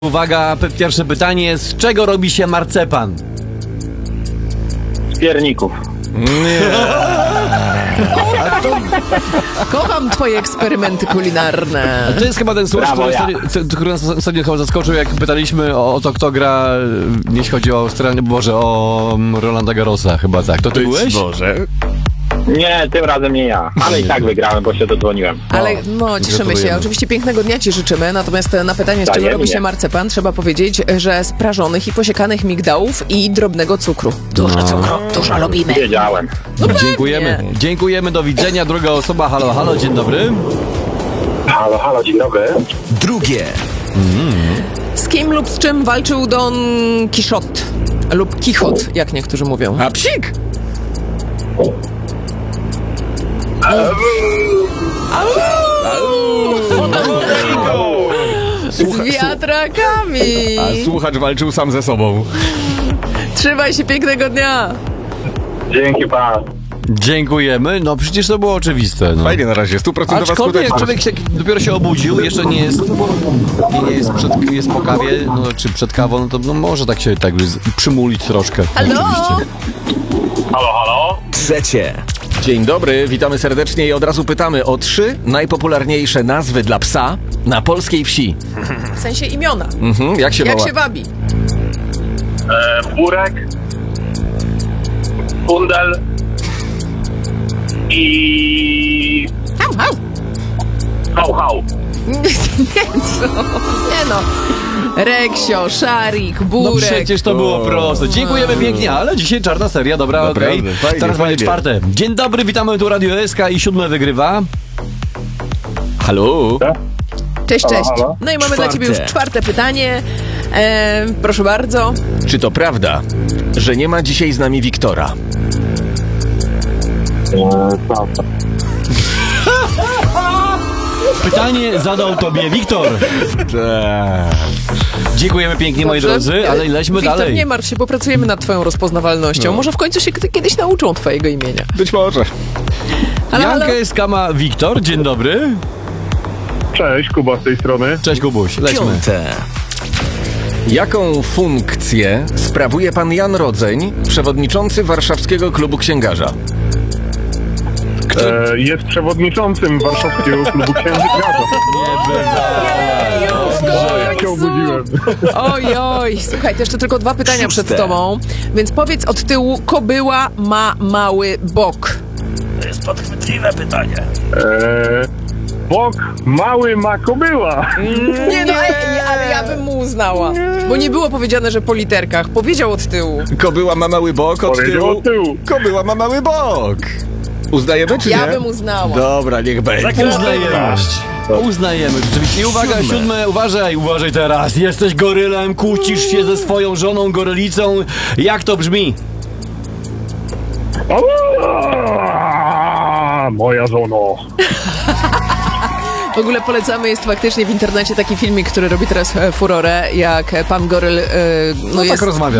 Uwaga, pierwsze pytanie. Z czego robi się marcepan? Z pierników. Kocham twoje eksperymenty kulinarne. To jest chyba ten słuch, który nas ostatnio chyba zaskoczył, jak pytaliśmy o to, kto gra, jeśli chodzi o o Rolanda Garrosa, chyba tak. To ty byłeś? Boże. Nie, tym razem nie ja. Ale i tak wygrałem, bo się dodzwoniłem. Ale no, cieszymy się. gratulujemy. Oczywiście pięknego dnia ci życzymy. Natomiast na pytanie, z czego Wzajemnie. robi się marcepan, trzeba powiedzieć, że z prażonych i posiekanych migdałów i drobnego cukru. Dużo cukru, dużo lubimy. Wiedziałem. Dziękujemy. Dziękujemy, do widzenia. Druga osoba, halo, halo, dzień dobry. Halo, halo, dzień dobry. Drugie. Z kim lub z czym walczył Don Quixote? Lub Kichot, jak niektórzy mówią. A psik! Z wiatrakami. A słuchacz walczył sam ze sobą. Trzymaj się, pięknego dnia. Dzięki pan. Dziękujemy. No przecież to było oczywiste. No. Fajnie na razie, 100% Aczkolwiek skuteczność. człowiek dopiero się obudził, jeszcze nie jest jest po kawie, no, czy przed kawą, no to no, może tak się przymulić troszkę. Halo? Oczywiście. Halo, halo. Trzecie. Dzień dobry, witamy serdecznie i od razu pytamy o 3 najpopularniejsze nazwy dla psa na polskiej wsi. W sensie imiona. Jak się Jak woła? się wabi? Burek. Kundel. I... Hał, hał. Hał, hał. Nie, co? Nie no. Reksio, szarik, No burek. przecież to było proste. Dziękujemy pięknie, ale dzisiaj czarna seria, dobra, Naprawdę, okej. fajnie, Teraz będzie fajnie. czwarte. Dzień dobry, witamy tu Radio SK i 7 wygrywa. Halo? Cześć, cześć. Halo, halo. No i mamy dla ciebie już czwarte pytanie. Proszę bardzo. Czy to prawda, że nie ma dzisiaj z nami Wiktora? Pytanie zadał tobie Wiktor. Dziękujemy pięknie, moi Dobrze. drodzy, ale lećmy Wiktor, dalej. nie martw się, popracujemy nad twoją rozpoznawalnością. Może w końcu się kiedyś nauczą twojego imienia. Być może. Ale, Jankę z Kama Wiktor, dzień dobry. Cześć, Kuba z tej strony. Cześć Kubuś, lećmy. Piąte. Jaką funkcję sprawuje pan Jan Rodzeń, przewodniczący Warszawskiego Klubu Księgarza? Jest przewodniczącym Warszawskiego Klubu Księży Grada. Jak się obudziłem. Oj, oj. Słuchaj, to jeszcze tylko 2 pytania przed Szóste. tobą. Więc powiedz od tyłu, kobyła ma mały bok. Bok mały ma kobyła. Nie no, ale ja bym mu uznała. Bo nie było powiedziane, że po literkach. Powiedział od tyłu. Kobyła ma mały bok, od Powiedział tyłu. od tyłu. Kobyła ma mały bok. Uznajemy czy Ja nie? bym uznała. Dobra, niech będzie. Uznajemy. Uznajemy, rzeczywiście. I uwaga, 7, uważaj teraz. Jesteś gorylem, kłócisz się ze swoją żoną gorylicą. Jak to brzmi? Moja żono. W ogóle polecamy, jest faktycznie w internecie taki filmik, który robi teraz furorę, jak pan goryl No jest tak rozmawia